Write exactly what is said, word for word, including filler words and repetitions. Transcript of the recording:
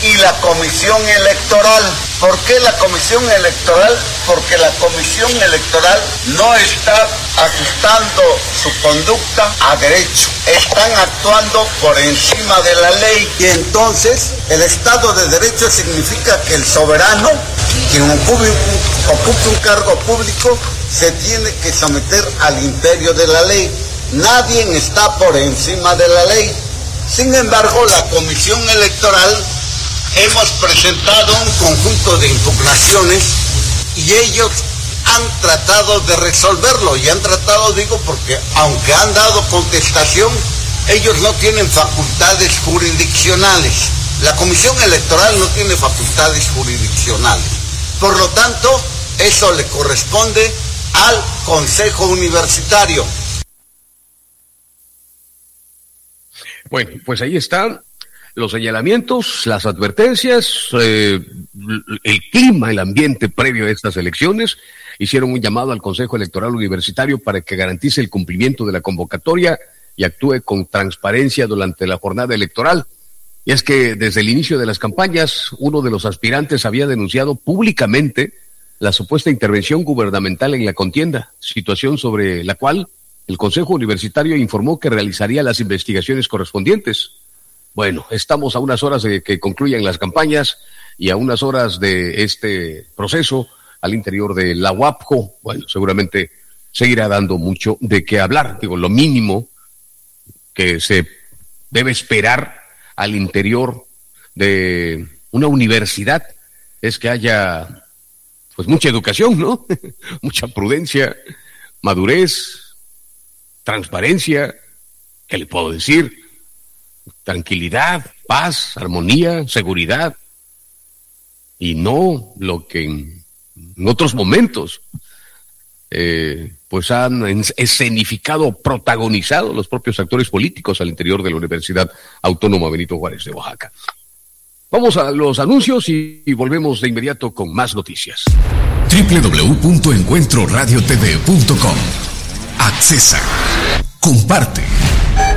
y la Comisión Electoral. ¿Por qué la Comisión Electoral? Porque la Comisión Electoral no está ajustando su conducta a derecho. Están actuando por encima de la ley. Y entonces, el Estado de Derecho significa que el soberano, quien ocupe, ocupe un cargo público, se tiene que someter al imperio de la ley. Nadie está por encima de la ley. Sin embargo, la Comisión Electoral hemos presentado un conjunto de impugnaciones y ellos han tratado de resolverlo. Y han tratado, digo, porque aunque han dado contestación, ellos no tienen facultades jurisdiccionales. La Comisión Electoral no tiene facultades jurisdiccionales. Por lo tanto, eso le corresponde al Consejo Universitario. Bueno, pues ahí están los señalamientos, las advertencias, eh, el clima, el ambiente previo a estas elecciones. Hicieron un llamado al Consejo Electoral Universitario para que garantice el cumplimiento de la convocatoria y actúe con transparencia durante la jornada electoral. Y es que desde el inicio de las campañas, uno de los aspirantes había denunciado públicamente la supuesta intervención gubernamental en la contienda, situación sobre la cual el Consejo Universitario informó que realizaría las investigaciones correspondientes. Bueno, estamos a unas horas de que concluyan las campañas y a unas horas de este proceso al interior de la U A P J O. Bueno, seguramente seguirá dando mucho de qué hablar. Digo, lo mínimo que se debe esperar al interior de una universidad es que haya pues mucha educación, ¿no? Mucha prudencia, madurez, transparencia, ¿qué le puedo decir? Tranquilidad, paz, armonía, seguridad, y no lo que en, en otros momentos eh, pues han escenificado, protagonizado los propios actores políticos al interior de la Universidad Autónoma Benito Juárez de Oaxaca. Vamos a los anuncios y, y volvemos de inmediato con más noticias. doble u doble u doble u punto encuentro radio t v punto com. Accesa. Comparte.